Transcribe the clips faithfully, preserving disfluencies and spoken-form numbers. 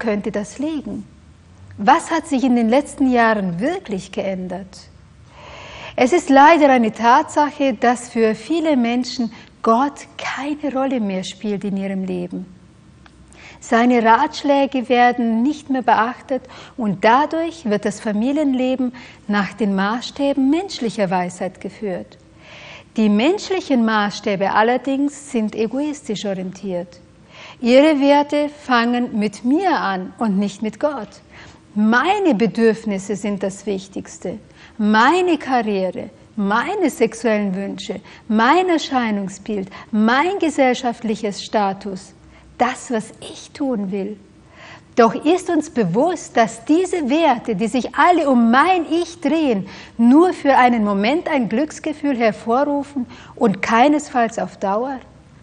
könnte das liegen? Was hat sich in den letzten Jahren wirklich geändert? Es ist leider eine Tatsache, dass für viele Menschen Gott keine Rolle mehr spielt in ihrem Leben. Seine Ratschläge werden nicht mehr beachtet und dadurch wird das Familienleben nach den Maßstäben menschlicher Weisheit geführt. Die menschlichen Maßstäbe allerdings sind egoistisch orientiert. Ihre Werte fangen mit mir an und nicht mit Gott. Meine Bedürfnisse sind das Wichtigste. Meine Karriere, meine sexuellen Wünsche, mein Erscheinungsbild, mein gesellschaftliches Status, das, was ich tun will. Doch ist uns bewusst, dass diese Werte, die sich alle um mein Ich drehen, nur für einen Moment ein Glücksgefühl hervorrufen und keinesfalls auf Dauer?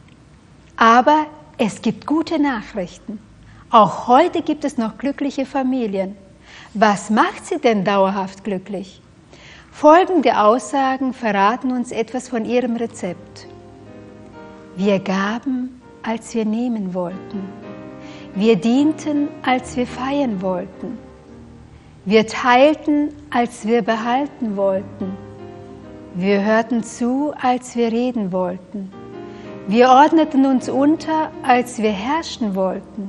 Aber es gibt gute Nachrichten. Auch heute gibt es noch glückliche Familien. Was macht sie denn dauerhaft glücklich? Folgende Aussagen verraten uns etwas von ihrem Rezept. Wir gaben, als wir nehmen wollten. Wir dienten, als wir feiern wollten. Wir teilten, als wir behalten wollten. Wir hörten zu, als wir reden wollten. Wir ordneten uns unter, als wir herrschen wollten.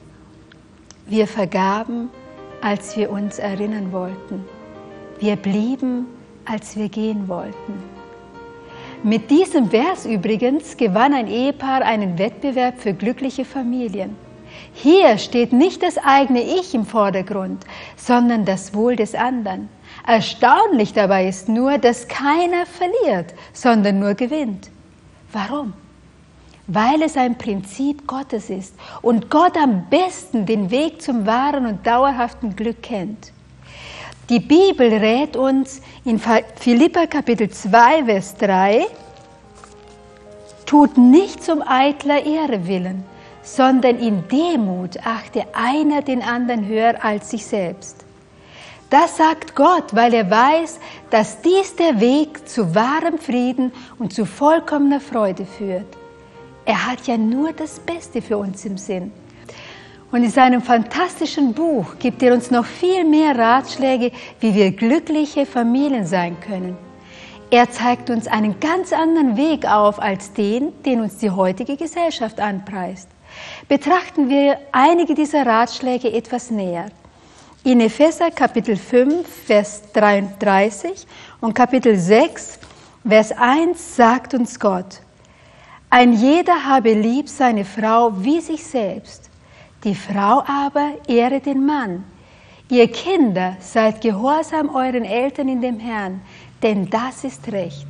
Wir vergaben, als wir uns erinnern wollten. Wir blieben, als wir gehen wollten. Mit diesem Vers übrigens gewann ein Ehepaar einen Wettbewerb für glückliche Familien. Hier steht nicht das eigene Ich im Vordergrund, sondern das Wohl des anderen. Erstaunlich dabei ist nur, dass keiner verliert, sondern nur gewinnt. Warum? Weil es ein Prinzip Gottes ist und Gott am besten den Weg zum wahren und dauerhaften Glück kennt. Die Bibel rät uns in Philipper Kapitel zwei, Vers drei, tut nicht um eitler Ehre willen, sondern in Demut achte einer den anderen höher als sich selbst. Das sagt Gott, weil er weiß, dass dies der Weg zu wahrem Frieden und zu vollkommener Freude führt. Er hat ja nur das Beste für uns im Sinn. Und in seinem fantastischen Buch gibt er uns noch viel mehr Ratschläge, wie wir glückliche Familien sein können. Er zeigt uns einen ganz anderen Weg auf als den, den uns die heutige Gesellschaft anpreist. Betrachten wir einige dieser Ratschläge etwas näher. In Epheser Kapitel fünf, Vers dreiunddreißig und Kapitel sechs, Vers eins sagt uns Gott: Ein jeder habe lieb seine Frau wie sich selbst. Die Frau aber ehre den Mann. Ihr Kinder, seid gehorsam euren Eltern in dem Herrn, denn das ist Recht.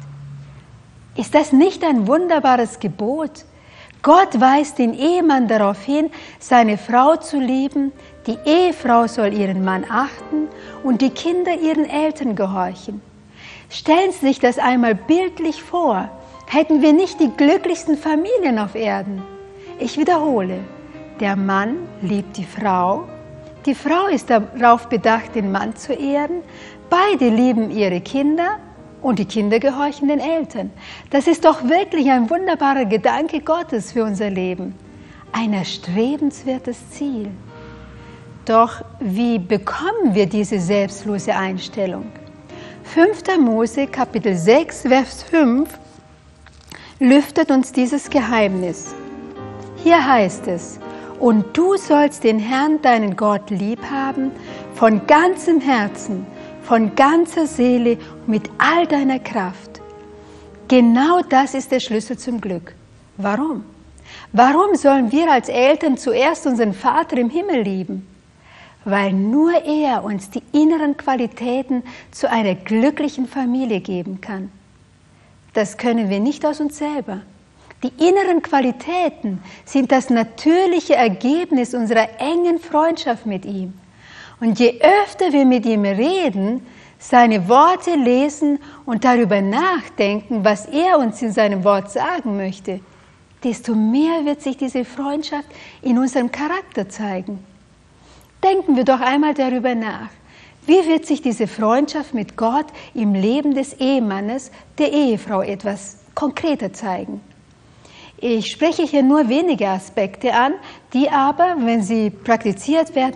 Ist das nicht ein wunderbares Gebot? Gott weist den Ehemann darauf hin, seine Frau zu lieben, die Ehefrau soll ihren Mann achten und die Kinder ihren Eltern gehorchen. Stellen Sie sich das einmal bildlich vor, hätten wir nicht die glücklichsten Familien auf Erden. Ich wiederhole, der Mann liebt die Frau, die Frau ist darauf bedacht, den Mann zu ehren, beide lieben ihre Kinder und die Kinder gehorchen den Eltern. Das ist doch wirklich ein wunderbarer Gedanke Gottes für unser Leben. Ein erstrebenswertes Ziel. Doch wie bekommen wir diese selbstlose Einstellung? fünfter Mose, Kapitel sechs, Vers fünf, lüftet uns dieses Geheimnis. Hier heißt es: Und du sollst den Herrn, deinen Gott, lieb haben, von ganzem Herzen, von ganzer Seele, mit all deiner Kraft. Genau das ist der Schlüssel zum Glück. Warum? Warum sollen wir als Eltern zuerst unseren Vater im Himmel lieben? Weil nur er uns die inneren Qualitäten zu einer glücklichen Familie geben kann. Das können wir nicht aus uns selber. Die inneren Qualitäten sind das natürliche Ergebnis unserer engen Freundschaft mit ihm. Und je öfter wir mit ihm reden, seine Worte lesen und darüber nachdenken, was er uns in seinem Wort sagen möchte, desto mehr wird sich diese Freundschaft in unserem Charakter zeigen. Denken wir doch einmal darüber nach. Wie wird sich diese Freundschaft mit Gott im Leben des Ehemannes, der Ehefrau etwas konkreter zeigen? Ich spreche hier nur wenige Aspekte an, die aber, wenn sie praktiziert werden,